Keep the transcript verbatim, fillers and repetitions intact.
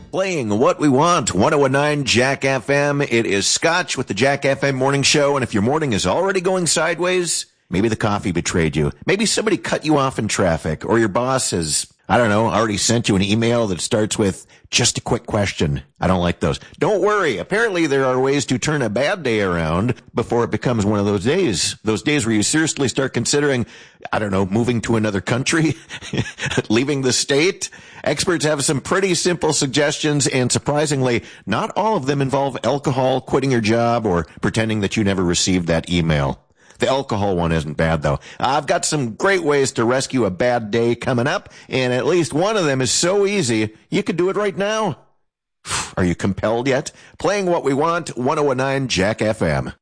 Playing what we want, one oh nine Jack F M. It is Scotch with the Jack F M Morning Show, and if your morning is already going sideways, maybe the coffee betrayed you. Maybe somebody cut you off in traffic, or your boss has, I don't know, already sent you an email that starts with, just a quick question. I don't like those. Don't worry. Apparently there are ways to turn a bad day around before it becomes one of those days. Those days where you seriously start considering, I don't know, moving to another country, leaving the state. Experts have some pretty simple suggestions, and surprisingly, not all of them involve alcohol, quitting your job, or pretending that you never received that email. The alcohol one isn't bad, though. I've got some great ways to rescue a bad day coming up, and at least one of them is so easy, you could do it right now. Are you compelled yet? Playing what we want, one oh nine Jack F M.